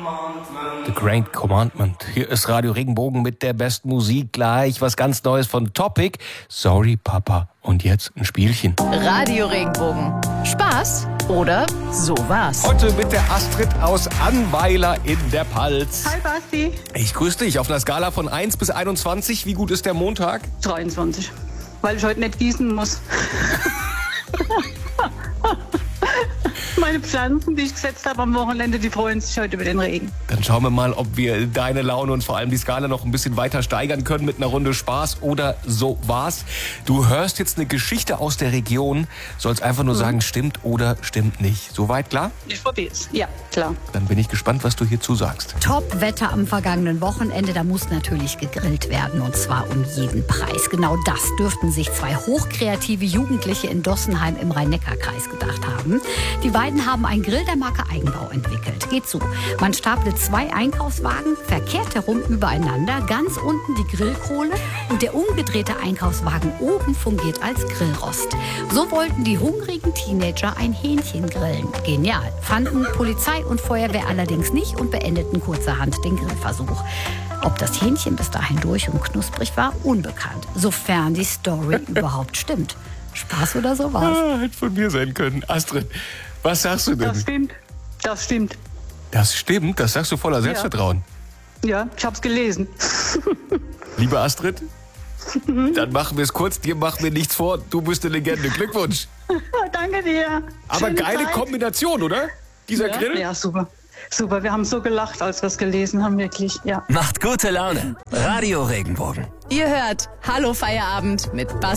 The Great Commandment. Hier ist Radio Regenbogen mit der besten Musik. Gleich was ganz Neues von Topic. Sorry, Papa. Und jetzt ein Spielchen. Radio Regenbogen. Spaß oder so was? Heute mit der Astrid aus Annweiler in der Pfalz. Hi Basti. Ich grüße dich. Auf einer Skala von 1 bis 21. Wie gut ist der Montag? 23. Weil ich heute nicht gießen muss. Meine Pflanzen, die ich gesetzt habe am Wochenende, die freuen sich heute über den Regen. Dann schauen wir mal, ob wir deine Laune und vor allem die Skala noch ein bisschen weiter steigern können mit einer Runde Spaß oder so was. Du hörst jetzt eine Geschichte aus der Region, sollst einfach nur sagen, stimmt oder stimmt nicht. Soweit klar? Ich probier's. Ja, klar. Dann bin ich gespannt, was du hierzu sagst. Top-Wetter am vergangenen Wochenende, da muss natürlich gegrillt werden und zwar um jeden Preis. Genau das dürften sich zwei hochkreative Jugendliche in Dossenheim im Rhein-Neckar-Kreis gedacht haben. Die beiden haben einen Grill der Marke Eigenbau entwickelt. Geht so, man stapelt 2 Einkaufswagen verkehrt herum übereinander, ganz unten die Grillkohle und der umgedrehte Einkaufswagen oben fungiert als Grillrost. So wollten die hungrigen Teenager ein Hähnchen grillen. Genial, fanden Polizei und Feuerwehr allerdings nicht und beendeten kurzerhand den Grillversuch. Ob das Hähnchen bis dahin durch und knusprig war, unbekannt, sofern die Story überhaupt stimmt. Spaß oder sowas? Hätte von mir sein können. Astrid, was sagst du denn? Das stimmt. Das stimmt. Das stimmt? Das sagst du voller Selbstvertrauen. Ja, ich hab's gelesen. Liebe Astrid, dann machen wir es kurz. Dir machen wir nichts vor. Du bist eine Legende. Glückwunsch. Danke dir. Aber Schöne geile Zeit. Kombination, oder? Dieser Grill? Ja, super. Super, wir haben so gelacht, als wir es gelesen haben, wirklich. Ja. Macht gute Laune. Radio Regenbogen. Ihr hört Hallo Feierabend mit Basti.